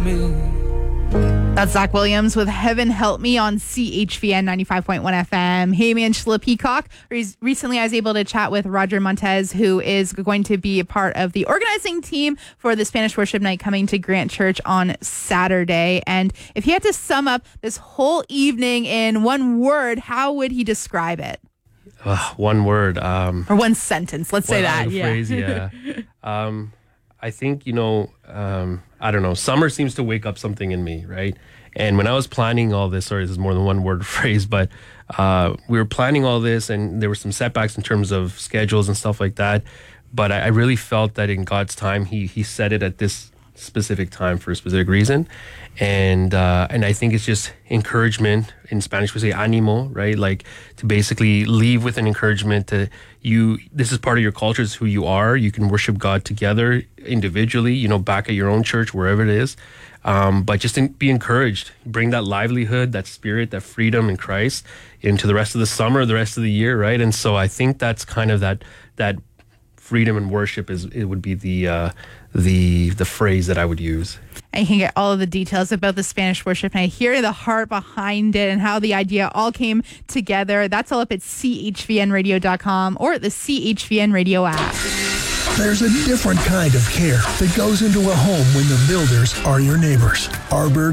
That's Zach Williams with Heaven Help Me on CHVN 95.1 FM. Hey, I'm Angela Peacock. Recently, I was able to chat with Roger Montez, who is going to be a part of the organizing team for the Spanish Worship Night coming to Grant Church on Saturday. And if he had to sum up this whole evening in one word, how would he describe it? One word. Or one sentence. Let's say that. Phrase, yeah. I think, I don't know, summer seems to wake up something in me, right? And when I was planning all this, sorry, this is more than one word phrase, but we were planning all this and there were some setbacks in terms of schedules and stuff like that. But I really felt that in God's time, he set it at this specific time for a specific reason. And I think it's just encouragement. In Spanish, we say ánimo, right? Like to basically leave with an encouragement to you. This is part of your culture. It's who you are. You can worship God together individually, back at your own church, wherever it is. But just be encouraged. Bring that livelihood, that spirit, that freedom in Christ into the rest of the summer, the rest of the year, right? And so I think that's kind of that freedom and worship would be the phrase that I would use. And you can get all of the details about the Spanish Worship Night, hear the heart behind it and how the idea all came together. That's all up at chvnradio.com or the CHVN Radio app. There's a different kind of care that goes into a home when the builders are your neighbors. Arbor